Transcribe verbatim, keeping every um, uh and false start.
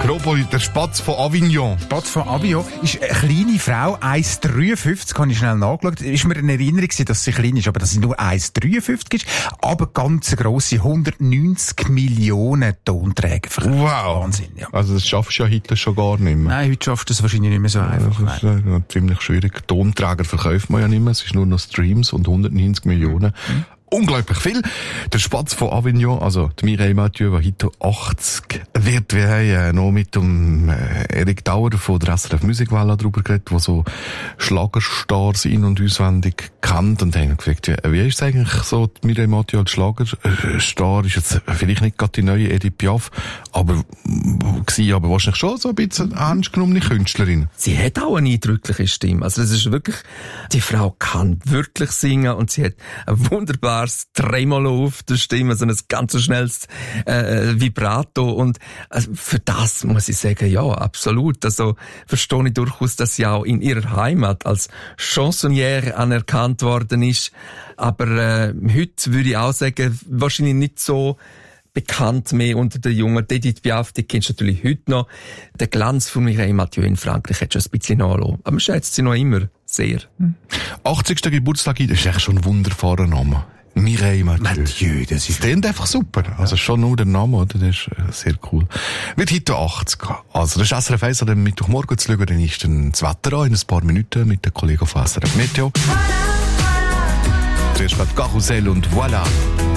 Akropolis, der Spatz von Avignon. Spatz von Avignon ist eine kleine Frau, eins Komma dreiundfünfzig, habe ich schnell nachgeschaut. Ist mir eine Erinnerung, dass sie klein ist, aber dass sie nur eins Komma dreiundfünfzig ist, aber ganz grosse, hundertneunzig Millionen Tonträger verkauft. Wow. Wahnsinn, ja. Also das schaffst du ja heute schon gar nicht mehr. Nein, heute schaffst du es wahrscheinlich nicht mehr so einfach. Das ist ja ziemlich schwierig. Tonträger verkauft man ja nicht mehr, es ist nur noch Streams und hundertneunzig Millionen. Mhm. Unglaublich viel. Der Spatz von Avignon, also die Mireille Mathieu, die heute achtzig wird. Wir haben äh, noch mit dem äh, Erik Dauer von der S R F Musikwelle darüber geredet, der so Schlagerstars in- und auswendig kennt, und haben gefragt, wie, wie ist es eigentlich so, die Mireille Mathieu als Schlagerstar? Ist jetzt vielleicht nicht gerade die neue Edith Piaf, aber war aber wahrscheinlich schon so ein bisschen ernst genommene Künstlerin. Sie hat auch eine eindrückliche Stimme. Also es ist wirklich, die Frau kann wirklich singen und sie hat ein wunderbares Tremolo auf der Stimme, so ein ganz schnelles äh, Vibrato, und also für das muss ich sagen, ja, absolut. Also verstehe ich durchaus, dass sie auch in ihrer Heimat als Chansonnière anerkannt worden ist, aber äh, heute würde ich auch sagen, wahrscheinlich nicht so bekannt mehr unter den Jungen. Edith Piaf, die kennst du natürlich heute noch. Der Glanz von Mireille Mathieu in Frankreich hat schon ein bisschen nachgelassen. Aber man schätzt sie noch immer sehr. achtzigsten Geburtstag, das ist echt schon ein wunderbarer Name. Mireille Mathieu. Mathieu, das ist... Das klingt einfach super. Also schon nur der Name, oder? Das ist sehr cool. Wird heute achtzig. Also das ist S R F eins an dem Mittwochmorgen zu schauen, dann ist dann das Wetter an in ein paar Minuten mit den Kollegen von S R F Meteo. Zuerst mal Karussell und voilà.